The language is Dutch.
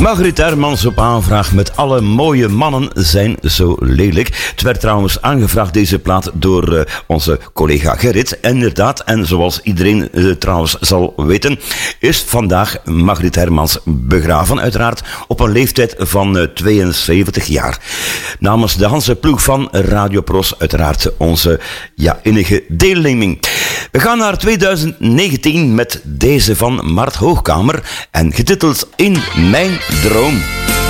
Margriet Hermans op aanvraag met alle mooie mannen zijn zo lelijk. Het werd trouwens aangevraagd, deze plaat, door onze collega Gerrit. En inderdaad, en zoals iedereen trouwens zal weten, is vandaag Margriet Hermans begraven. Uiteraard op een leeftijd van 72 jaar. Namens de Hanse ploeg van Radio Pros, uiteraard onze innige deelneming. We gaan naar 2019 met deze van Mart Hoogkamer en getiteld In Mijn Droom.